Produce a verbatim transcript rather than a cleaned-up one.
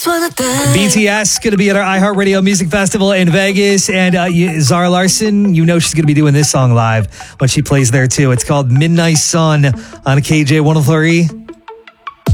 B T S going to be at our iHeartRadio Music Festival in Vegas, and uh, you- Zara Larson, you know she's going to be doing this song live when she plays there too. It's called Midnight Sun on K J one oh three.